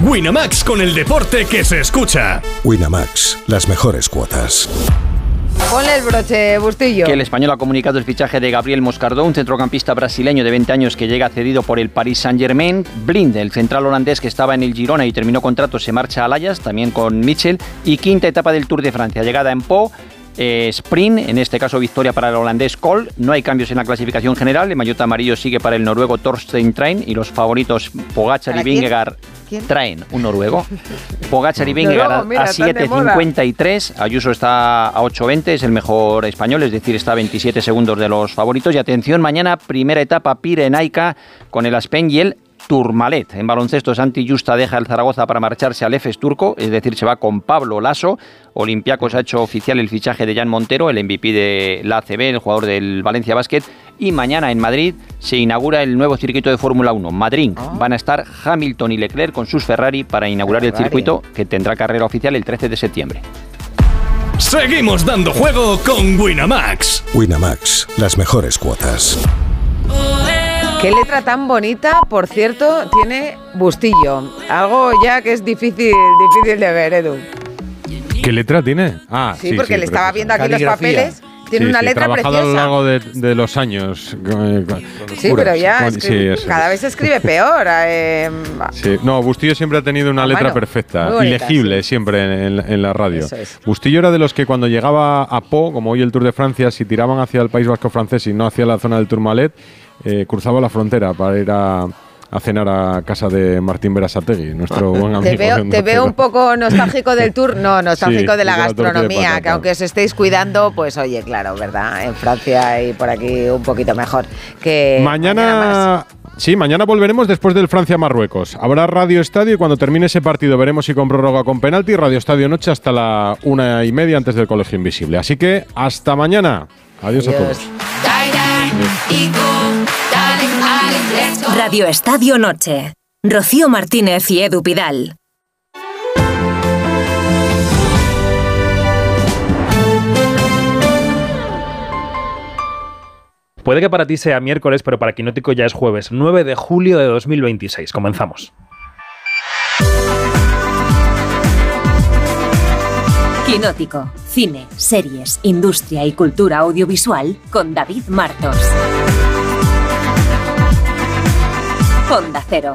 Winamax, con el deporte que se escucha. Winamax, las mejores cuotas. Ponle el broche, Bustillo. Que el Español ha comunicado el fichaje de Gabriel Moscardó, un centrocampista brasileño de 20 años que llega cedido por el Paris Saint-Germain. Blind, el central holandés que estaba en el Girona y terminó contrato, se marcha al Ajax, también con Mitchell. Y quinta etapa del Tour de Francia, llegada en Pau. Sprint, en este caso victoria para el holandés Kohl. No hay cambios en la clasificación general. El maillot amarillo sigue para el noruego Thorstein Train y los favoritos Pogačar y Vingegaard. Traen un noruego. Pogačar y Vingegaard a 7.53. Ayuso está a 8.20, es el mejor español, es decir, está a 27 segundos de los favoritos. Y atención, mañana primera etapa pirenaica con el Aspen y el Tourmalet. En baloncesto, Santi Justa deja el Zaragoza para marcharse al Efes turco, es decir, se va con Pablo Laso. Olympiacos ha hecho oficial el fichaje de Jan Montero, el MVP de la ACB, el jugador del Valencia Basket. Y mañana en Madrid se inaugura el nuevo circuito de Fórmula 1, Madrid. Van a estar Hamilton y Leclerc con sus Ferrari para inaugurar el circuito, que tendrá carrera oficial el 13 de septiembre. Seguimos dando juego con Winamax. Winamax, las mejores cuotas. Qué letra tan bonita, por cierto, tiene Bustillo. Algo ya que es difícil de ver, Edu. ¿Qué letra tiene? Sí, porque le estaba viendo aquí los papeles. Tiene una letra preciosa. Trabajado a lo largo de los años. Sí, pero ya cada vez se escribe peor. Sí. No, Bustillo siempre ha tenido una letra perfecta, ilegible siempre en la radio. Bustillo era de los que cuando llegaba a Pau, como hoy el Tour de Francia, si tiraban hacia el País Vasco francés y no hacia la zona del Tourmalet, cruzaba la frontera para ir a cenar a casa de Martín Berasategui, nuestro buen amigo. Te veo un poco nostálgico del Tour, nostálgico de la gastronomía, que aunque os estéis cuidando, pues oye, claro, ¿verdad? En Francia y por aquí un poquito mejor que mañana. Sí, mañana volveremos después del Francia-Marruecos. Habrá Radio Estadio y cuando termine ese partido veremos si con prórroga o con penalti. Radio Estadio Noche hasta la 1:30 antes del Colegio Invisible. Así que hasta mañana. Adiós. A todos. Radio Estadio Noche. Rocío Martínez y Edu Pidal. Puede que para ti sea miércoles, pero para Quinótico ya es jueves, 9 de julio de 2026. Comenzamos. Quinótico. Cine, series, industria y cultura audiovisual con David Martos. Onda Cero.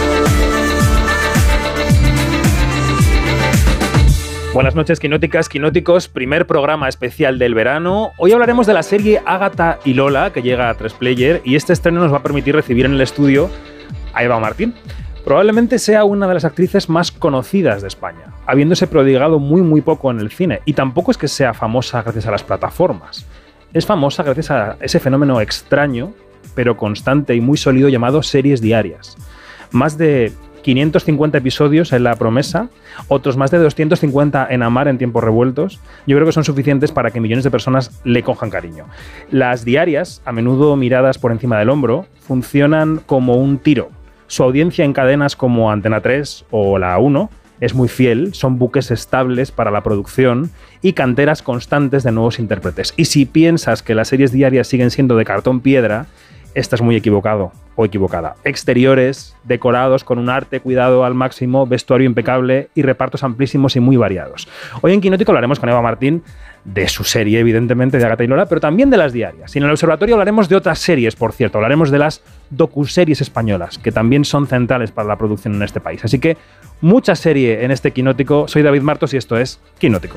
Buenas noches, quinóticas, quinóticos. Primer programa especial del verano. Hoy hablaremos de la serie Ágata y Lola, que llega a 3Player, y este estreno nos va a permitir recibir en el estudio a Eva Martín. Probablemente sea una de las actrices más conocidas de España, habiéndose prodigado muy poco en el cine. Y tampoco es que sea famosa gracias a las plataformas. Es famosa gracias a ese fenómeno extraño, pero constante y muy sólido llamado series diarias. Más de 550 episodios en La Promesa, otros más de 250 en Amar en tiempos revueltos. Yo creo que son suficientes para que millones de personas le cojan cariño. Las diarias, a menudo miradas por encima del hombro, funcionan como un tiro. Su audiencia en cadenas como Antena 3 o La 1 es muy fiel, son buques estables para la producción y canteras constantes de nuevos intérpretes. Y si piensas que las series diarias siguen siendo de cartón piedra, estás muy equivocado o equivocada. Exteriores, decorados con un arte cuidado al máximo, vestuario impecable y repartos amplísimos y muy variados. Hoy en Quinótico hablaremos con Eva Martín de su serie, evidentemente, de Ágata y Lola, pero también de las diarias. Y en el Observatorio hablaremos de otras series, por cierto. Hablaremos de las docuseries españolas, que también son centrales para la producción en este país. Así que mucha serie en este Quinótico. Soy David Martos y esto es Quinótico.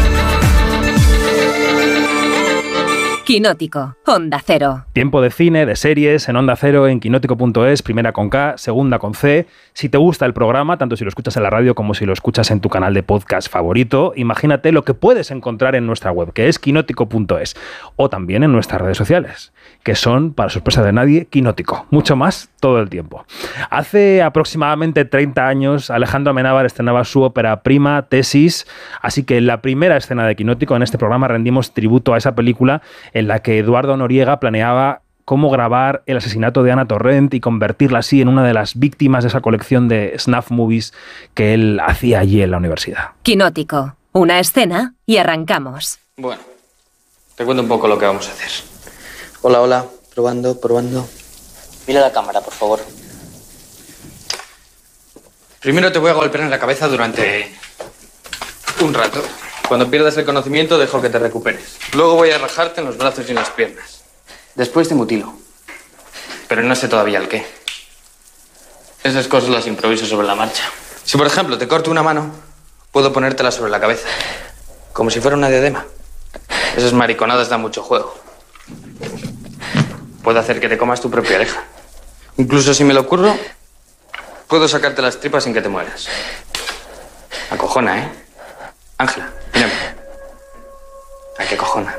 Quinótico, Onda Cero. Tiempo de cine, de series, en Onda Cero, en quinótico.es, primera con K, segunda con C. Si te gusta el programa, tanto si lo escuchas en la radio como si lo escuchas en tu canal de podcast favorito, imagínate lo que puedes encontrar en nuestra web, que es quinótico.es, o también en nuestras redes sociales, que son, para sorpresa de nadie, Quinótico. Mucho más todo el tiempo. Hace aproximadamente 30 años, Alejandro Amenábar estrenaba su ópera prima, Tesis, así que en la primera escena de Quinótico, en este programa, rendimos tributo a esa película en la que Eduardo Noriega planeaba cómo grabar el asesinato de Ana Torrent y convertirla así en una de las víctimas de esa colección de snuff movies que él hacía allí en la universidad. Quinótico, una escena y arrancamos. Bueno, te cuento un poco lo que vamos a hacer. Hola, probando. Mira la cámara, por favor. Primero te voy a golpear en la cabeza durante un rato. Cuando pierdas el conocimiento, dejo que te recuperes. Luego voy a rajarte en los brazos y en las piernas. Después te mutilo. Pero no sé todavía el qué. Esas cosas las improviso sobre la marcha. Si, por ejemplo, te corto una mano, puedo ponértela sobre la cabeza. Como si fuera una diadema. Esas mariconadas dan mucho juego. Puedo hacer que te comas tu propia oreja. Incluso si me lo ocurro, puedo sacarte las tripas sin que te mueras. Acojona, ¿eh? Ángela, mírame. ¿A qué cojona?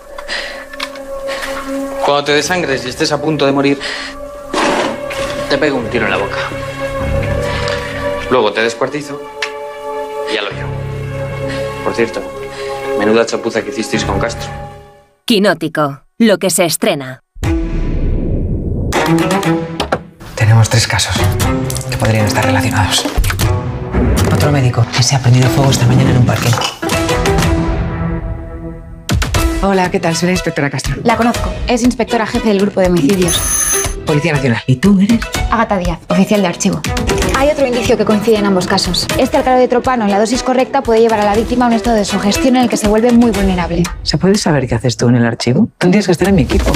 Cuando te desangres y estés a punto de morir, te pego un tiro en la boca. Luego te descuartizo y al hoyo. Por cierto, menuda chapuza que hicisteis con Castro. Quinótico, lo que se estrena. Tenemos 3 casos que podrían estar relacionados. Otro médico que se ha prendido fuego esta mañana en un parque. Hola, ¿qué tal? Soy la inspectora Castro. La conozco. Es inspectora jefe del grupo de homicidios. Policía Nacional. ¿Y tú eres? Ágata Díaz, oficial de archivo. Hay otro indicio que coincide en ambos casos. Este alcaloide de tropano en la dosis correcta puede llevar a la víctima a un estado de sugestión en el que se vuelve muy vulnerable. ¿Se puede saber qué haces tú en el archivo? Tendrías que estar en mi equipo.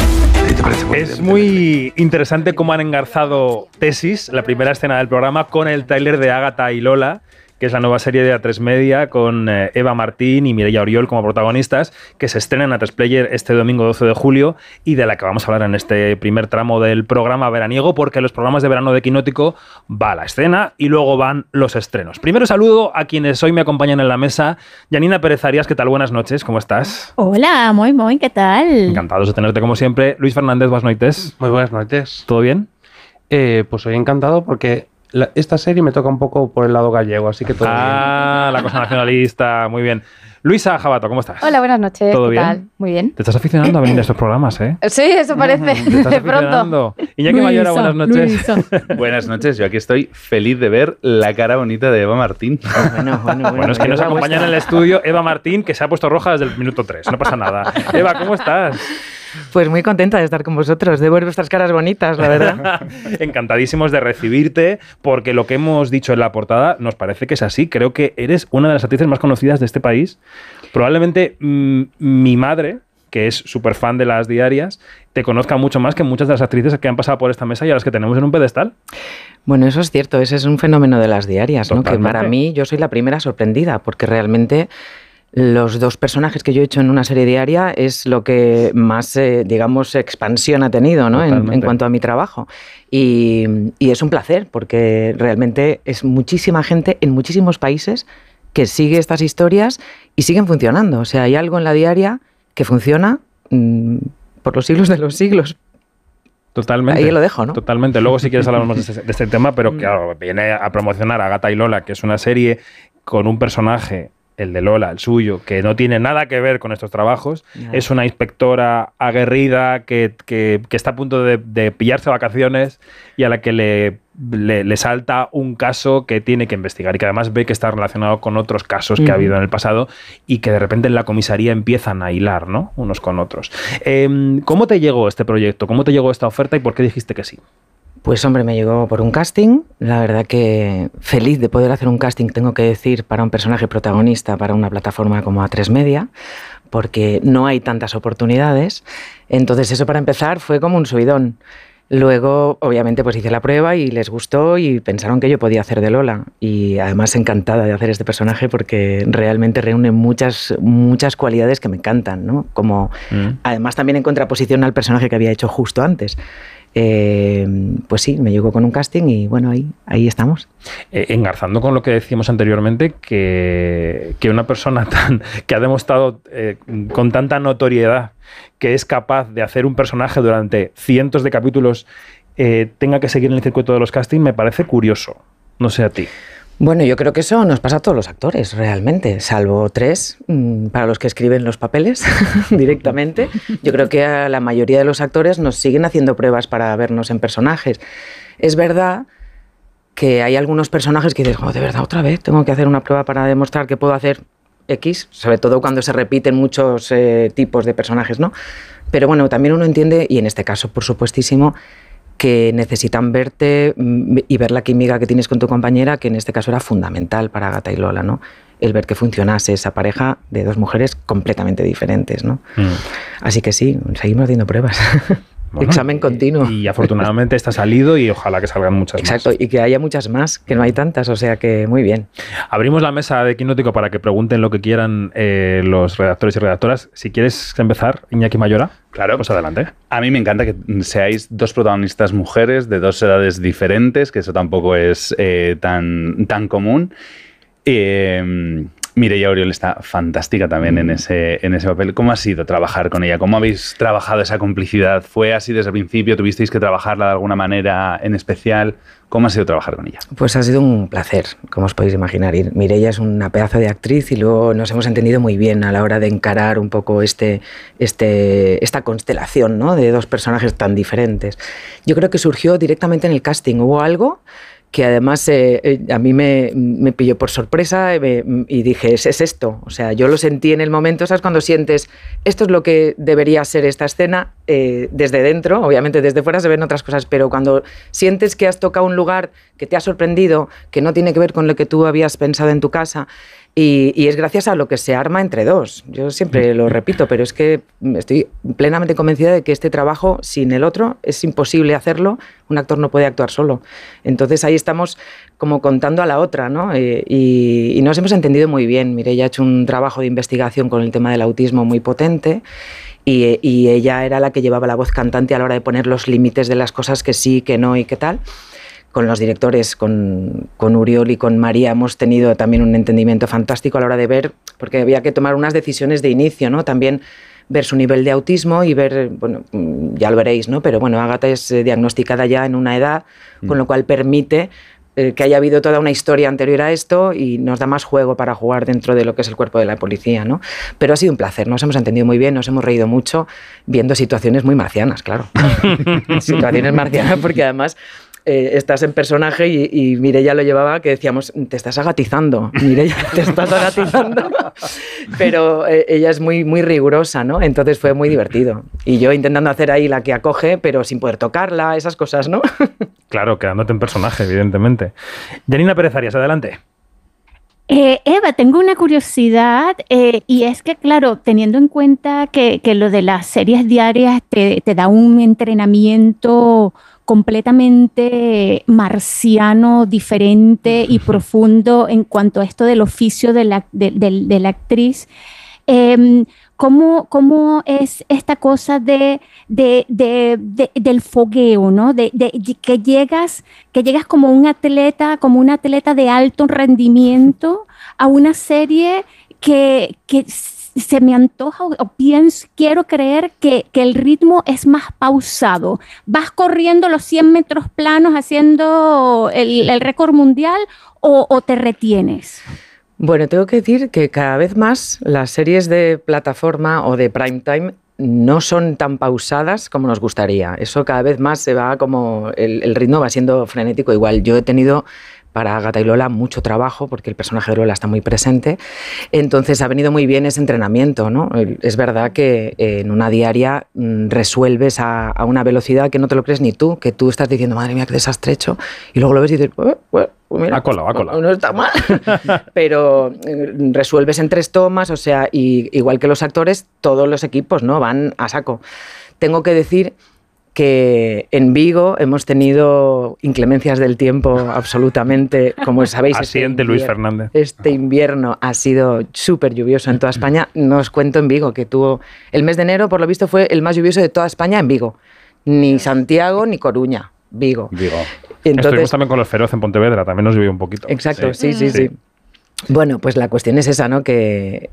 Es muy interesante cómo han engarzado Tesis, la primera escena del programa, con el tráiler de Ágata y Lola, que es la nueva serie de A3 Media con Eva Martín y Mireia Oriol como protagonistas, que se estrena en A3 Player este domingo 12 de julio y de la que vamos a hablar en este primer tramo del programa veraniego, porque los programas de verano de Quinótico va la escena y luego van los estrenos. Primero saludo a quienes hoy me acompañan en la mesa. Janina Pérez Arias, ¿qué tal? Buenas noches, ¿cómo estás? Hola, muy, ¿qué tal? Encantados de tenerte como siempre. Luis Fernández, buenas noches. Muy buenas noches. ¿Todo bien? Pues hoy encantado porque esta serie me toca un poco por el lado gallego, así que todo bien. La cosa nacionalista, muy bien. Luisa Jabato, ¿cómo estás? Hola, buenas noches. ¿Todo ¿Qué bien? tal? Muy bien. Te estás aficionando a venir a estos programas, ¿eh? Sí, eso parece. Te estás de pronto. Iñaki Mayora, buenas noches. Buenas noches, yo aquí estoy feliz de ver la cara bonita de Eva Martín. Bueno, es que nos acompaña en el estudio Eva Martín, que se ha puesto roja desde el minuto 3, no pasa nada. Eva, ¿cómo estás? Pues muy contenta de estar con vosotros, de ver vuestras caras bonitas, la verdad. Encantadísimos de recibirte, porque lo que hemos dicho en la portada nos parece que es así. Creo que eres una de las actrices más conocidas de este país. Probablemente mi madre, que es súper fan de las diarias, te conozca mucho más que muchas de las actrices que han pasado por esta mesa y a las que tenemos en un pedestal. Bueno, eso es cierto, ese es un fenómeno de las diarias, ¿no? Que para mí yo soy la primera sorprendida, porque realmente los 2 personajes que yo he hecho en una serie diaria es lo que más, digamos, expansión ha tenido, ¿no? En cuanto a mi trabajo. Y es un placer, porque realmente es muchísima gente en muchísimos países que sigue estas historias y siguen funcionando. O sea, hay algo en la diaria que funciona por los siglos de los siglos. Totalmente. Ahí lo dejo, ¿no? Totalmente. Luego si quieres hablar más de este tema, pero claro, viene a promocionar a Ágata y Lola, que es una serie con un personaje, el de Lola, el suyo, que no tiene nada que ver con estos trabajos. Es una inspectora aguerrida que está a punto de pillarse vacaciones y a la que le salta un caso que tiene que investigar y que además ve que está relacionado con otros casos que ha habido en el pasado y que de repente en la comisaría empiezan a hilar, ¿no? Unos con otros. ¿Cómo te llegó este proyecto? ¿Cómo te llegó esta oferta y por qué dijiste que sí? Pues hombre, me llegó por un casting. La verdad que feliz de poder hacer un casting, tengo que decir, para un personaje protagonista para una plataforma como A3 Media, porque no hay tantas oportunidades. Entonces eso, para empezar, fue como un subidón. Luego, obviamente, pues hice la prueba y les gustó y pensaron que yo podía hacer de Lola. Y además encantada de hacer este personaje porque realmente reúne muchas cualidades que me encantan, ¿no? Como además también en contraposición al personaje que había hecho justo antes. Pues sí, me llegó con un casting y bueno, ahí estamos. Engarzando con lo que decíamos anteriormente, que una persona que ha demostrado con tanta notoriedad que es capaz de hacer un personaje durante cientos de capítulos tenga que seguir en el circuito de los castings, me parece curioso. No sé a ti. Bueno, yo creo que eso nos pasa a todos los actores, realmente, salvo 3, para los que escriben los papeles directamente. Yo creo que a la mayoría de los actores nos siguen haciendo pruebas para vernos en personajes. Es verdad que hay algunos personajes que dices, de verdad, otra vez, tengo que hacer una prueba para demostrar que puedo hacer X, sobre todo cuando se repiten muchos tipos de personajes, ¿no? Pero bueno, también uno entiende, y en este caso, por supuestísimo, que necesitan verte y ver la química que tienes con tu compañera, que en este caso era fundamental para Ágata y Lola, ¿no? El ver que funcionase esa pareja de dos mujeres completamente diferentes, ¿no? Así que sí, seguimos haciendo pruebas. Bueno, examen continuo. Y afortunadamente está salido y ojalá que salgan muchas más. Exacto, y que haya muchas más, que no hay tantas, o sea que muy bien. Abrimos la mesa de Quinótico para que pregunten lo que quieran los redactores y redactoras. Si quieres empezar, Iñaki Mayora. Claro. Pues adelante. A mí me encanta que seáis dos protagonistas mujeres de dos edades diferentes, que eso tampoco es tan común. Mireia Oriol está fantástica también en ese papel. ¿Cómo ha sido trabajar con ella? ¿Cómo habéis trabajado esa complicidad? ¿Fue así desde el principio? ¿Tuvisteis que trabajarla de alguna manera en especial? ¿Cómo ha sido trabajar con ella? Pues ha sido un placer, como os podéis imaginar. Mireia es una pedazo de actriz y luego nos hemos entendido muy bien a la hora de encarar un poco esta constelación, ¿no? De dos personajes tan diferentes. Yo creo que surgió directamente en el casting. Hubo algo que además a mí me pilló por sorpresa y dije, es esto. O sea, yo lo sentí en el momento, ¿sabes? Cuando sientes, esto es lo que debería ser esta escena desde dentro, obviamente desde fuera se ven otras cosas, pero cuando sientes que has tocado un lugar que te ha sorprendido, que no tiene que ver con lo que tú habías pensado en tu casa, y es gracias a lo que se arma entre dos. Yo siempre lo repito, pero es que estoy plenamente convencida de que este trabajo sin el otro es imposible hacerlo. Un actor no puede actuar solo. Entonces ahí estamos como contando a la otra, ¿no? Y nos hemos entendido muy bien. Mireia ha hecho un trabajo de investigación con el tema del autismo muy potente. Y ella era la que llevaba la voz cantante a la hora de poner los límites de las cosas que sí, que no y qué tal. Con los directores, con Uriol y con María, hemos tenido también un entendimiento fantástico a la hora de ver, porque había que tomar unas decisiones de inicio, ¿no? También ver su nivel de autismo y ver, bueno, ya lo veréis, ¿no? Pero bueno, Ágata es diagnosticada ya en una edad, con lo cual permite que haya habido toda una historia anterior a esto y nos da más juego para jugar dentro de lo que es el cuerpo de la policía, ¿no? Pero ha sido un placer, nos hemos entendido muy bien, nos hemos reído mucho viendo situaciones muy marcianas, claro. Situaciones marcianas porque además estás en personaje y Mireia lo llevaba que decíamos, te estás agatizando, Mireia, te estás agatizando. Pero ella es muy, muy rigurosa, ¿no? Entonces fue muy divertido. Y yo intentando hacer ahí la que acoge, pero sin poder tocarla, esas cosas, ¿no? Claro, quedándote en personaje, evidentemente. Janina Pérez Arias, adelante. Eva, tengo una curiosidad y es que, claro, teniendo en cuenta que lo de las series diarias te da un entrenamiento completamente marciano, diferente y profundo en cuanto a esto del oficio de la actriz. ¿Cómo es esta cosa del fogueo, ¿no? Que llegas como un atleta, una atleta de alto rendimiento a una serie que se me antoja o quiero creer que el ritmo es más pausado. ¿Vas corriendo los 100 metros planos haciendo el récord mundial o te retienes? Bueno, tengo que decir que cada vez más las series de plataforma o de prime time no son tan pausadas como nos gustaría. Eso cada vez más se va como el ritmo va siendo frenético. Igual yo he tenido para Ágata y Lola mucho trabajo porque el personaje de Lola está muy presente, entonces ha venido muy bien ese entrenamiento, ¿no? Es verdad que en una diaria resuelves a una velocidad que no te lo crees ni tú, que tú estás diciendo, madre mía, qué desastre hecho, y luego lo ves y dices, pues mira, ha colado. No está mal, pero resuelves en 3 tomas, o sea, y igual que los actores, todos los equipos, ¿no? Van a saco. Tengo que decir que en Vigo hemos tenido inclemencias del tiempo absolutamente, como sabéis. Asiente Luis Fernández. Este invierno ha sido súper lluvioso en toda España. No os cuento en Vigo, que tuvo... El mes de enero, por lo visto, fue el más lluvioso de toda España en Vigo. Ni Santiago ni Coruña, Vigo. Entonces, estuvimos también con Los Feroz en Pontevedra, también nos llovió un poquito. Exacto, sí. Bueno, pues la cuestión es esa, ¿no? Que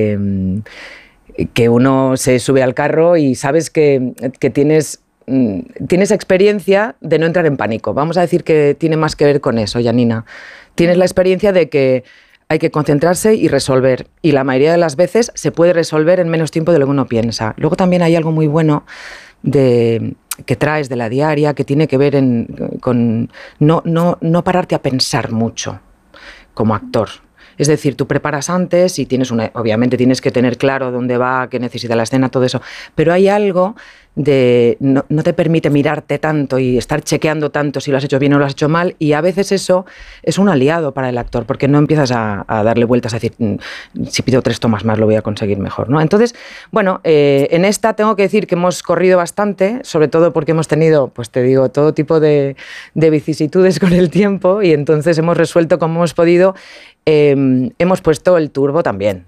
uno se sube al carro y sabes que tienes experiencia de no entrar en pánico. Vamos a decir que tiene más que ver con eso, Janina. Tienes la experiencia de que hay que concentrarse y resolver. Y la mayoría de las veces se puede resolver en menos tiempo de lo que uno piensa. Luego también hay algo muy bueno que traes de la diaria, que tiene que ver con no pararte a pensar mucho como actor. Es decir, tú preparas antes y obviamente tienes que tener claro dónde va, qué necesita la escena, todo eso. Pero hay algo no te permite mirarte tanto y estar chequeando tanto si lo has hecho bien o lo has hecho mal, y a veces eso es un aliado para el actor, porque no empiezas a darle vueltas a decir, si pido 3 tomas más lo voy a conseguir mejor, ¿no? Entonces, bueno, en esta tengo que decir que hemos corrido bastante, sobre todo porque hemos tenido, pues te digo, todo tipo de vicisitudes con el tiempo, y entonces hemos resuelto como hemos podido. Hemos puesto el turbo también.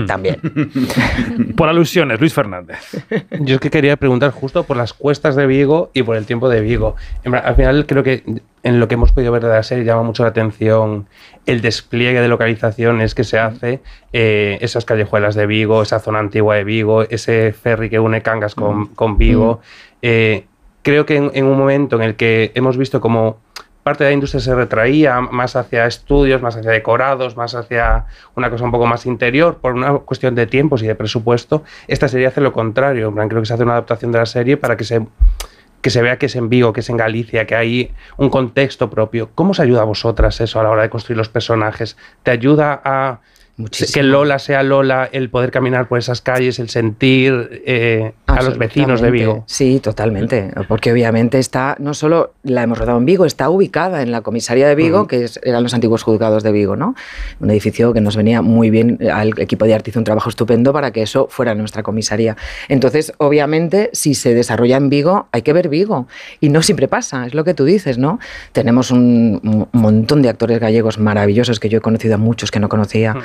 Por alusiones, Luis Fernández. Yo es que quería preguntar justo por las cuestas de Vigo y por el tiempo de Vigo. Al final creo que en lo que hemos podido ver de la serie llama mucho la atención el despliegue de localizaciones que se hace, esas callejuelas de Vigo, esa zona antigua de Vigo, ese ferry que une Cangas con Vigo. Creo que en un momento en el que hemos visto como parte de la industria se retraía más hacia estudios, más hacia decorados, más hacia una cosa un poco más interior, por una cuestión de tiempos y de presupuesto, esta serie hace lo contrario. Creo que se hace una adaptación de la serie para que se vea que es en Vigo, que es en Galicia, que hay un contexto propio. ¿Cómo os ayuda a vosotras eso a la hora de construir los personajes? ¿Te ayuda a que Lola sea Lola, el poder caminar por esas calles, el sentir a los vecinos de Vigo? Sí, totalmente, porque obviamente no solo la hemos rodado en Vigo, está ubicada en la comisaría de Vigo, que eran los antiguos juzgados de Vigo, ¿no? Un edificio que nos venía muy bien, al equipo de arte hizo un trabajo estupendo para que eso fuera nuestra comisaría. Entonces, obviamente, si se desarrolla en Vigo, hay que ver Vigo, y no siempre pasa, es lo que tú dices, ¿no? Tenemos un montón de actores gallegos maravillosos, que yo he conocido a muchos que no conocía,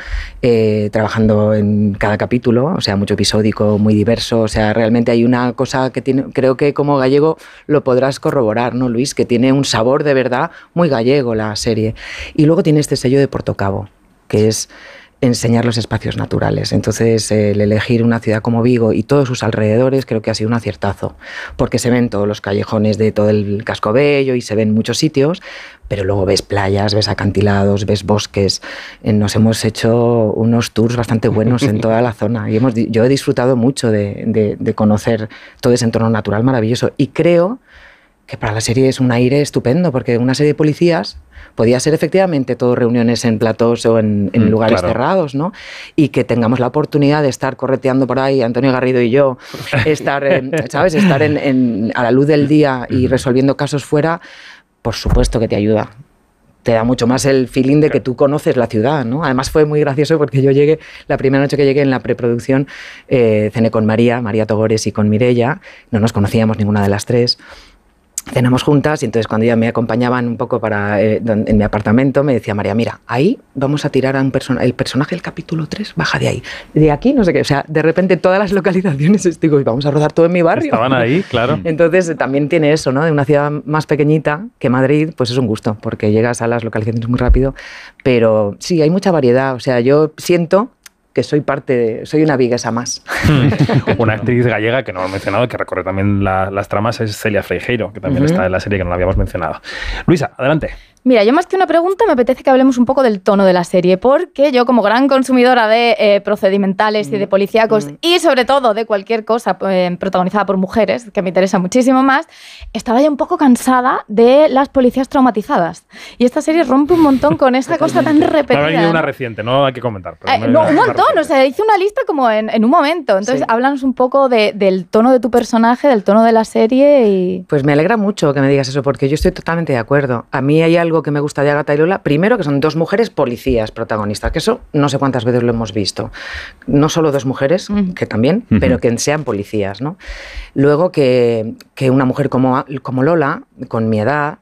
trabajando en cada capítulo, o sea, mucho episódico, muy diverso, o sea, realmente hay una cosa que tiene, creo que como gallego lo podrás corroborar, ¿no, Luis? Que tiene un sabor de verdad muy gallego la serie. Y luego tiene este sello de Portocabo, que es enseñar los espacios naturales. Entonces, el elegir una ciudad como Vigo y todos sus alrededores creo que ha sido un aciertazo, porque se ven todos los callejones de todo el casco bello y se ven muchos sitios, pero luego ves playas, ves acantilados, ves bosques. Nos hemos hecho unos tours bastante buenos en toda la zona y yo he disfrutado mucho de conocer todo ese entorno natural maravilloso, y creo que para la serie es un aire estupendo, porque una serie de policías podía ser efectivamente todo reuniones en platós o en lugares cerrados, ¿no? Y que tengamos la oportunidad de estar correteando por ahí, Antonio Garrido y yo, estar, ¿sabes? Estar a la luz del día y resolviendo casos fuera, por supuesto que te ayuda. Te da mucho más el feeling de que tú conoces la ciudad, ¿no? Además fue muy gracioso porque yo llegué, la primera noche que llegué en la preproducción, cené con María Togores y con Mireia, no nos conocíamos ninguna de las tres. Cenamos juntas y entonces cuando ya me acompañaban un poco en mi apartamento me decía María, mira, ahí vamos a tirar a el personaje del capítulo 3, baja de ahí, de aquí no sé qué, o sea, de repente todas las localizaciones, digo, vamos a rodar todo en mi barrio. Estaban ahí, claro. Entonces también tiene eso, ¿no? De una ciudad más pequeñita que Madrid, pues es un gusto, porque llegas a las localizaciones muy rápido, pero sí, hay mucha variedad, o sea, yo siento que soy una viguesa más. Una actriz gallega que no hemos mencionado, que recorre también las tramas, es Celia Freijeiro, que también está en la serie, que no la habíamos mencionado. Luisa, adelante. Mira, yo más que una pregunta me apetece que hablemos un poco del tono de la serie, porque yo como gran consumidora de procedimentales y de policíacos y sobre todo de cualquier cosa protagonizada por mujeres, que me interesa muchísimo más, estaba ya un poco cansada de las policías traumatizadas. Y esta serie rompe un montón con esa cosa tan repetida. Ahora hay una reciente, no hay que comentar. No, un montón, o sea, hice una lista como en un momento. Entonces, háblanos un poco del tono de tu personaje, del tono de la serie y... Pues me alegra mucho que me digas eso, porque yo estoy totalmente de acuerdo. A mí hay algo que me gusta de Ágata y Lola, primero que son 2 mujeres policías protagonistas, que eso no sé cuántas veces lo hemos visto. No solo 2 mujeres, que también, pero que sean policías, ¿no? Luego que una mujer como Lola, con mi edad,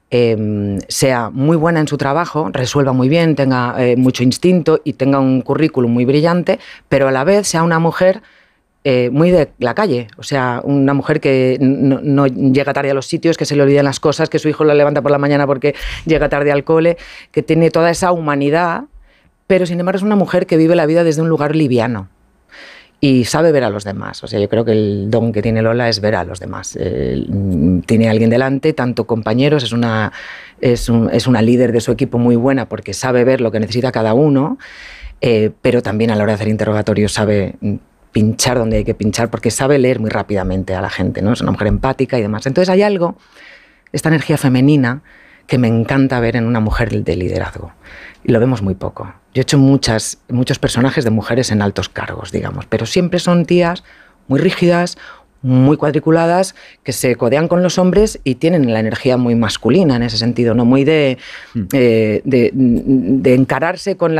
sea muy buena en su trabajo, resuelva muy bien, tenga mucho instinto y tenga un currículum muy brillante, pero a la vez sea una mujer muy de la calle, o sea, una mujer que no llega tarde a los sitios, que se le olvidan las cosas, que su hijo la levanta por la mañana porque llega tarde al cole, que tiene toda esa humanidad, pero sin embargo es una mujer que vive la vida desde un lugar liviano y sabe ver a los demás. O sea, yo creo que el don que tiene Lola es ver a los demás. Tiene a alguien delante, tanto compañeros, es una líder de su equipo muy buena porque sabe ver lo que necesita cada uno, pero también a la hora de hacer interrogatorios sabe pinchar donde hay que pinchar, porque sabe leer muy rápidamente a la gente, ¿no? Es una mujer empática y demás. Entonces hay algo, esta energía femenina, que me encanta ver en una mujer de liderazgo. Y lo vemos muy poco. Yo he hecho muchos personajes de mujeres en altos cargos, digamos, pero siempre son tías muy rígidas, muy cuadriculadas, que se codean con los hombres y tienen la energía muy masculina en ese sentido, ¿no? Muy de encararse con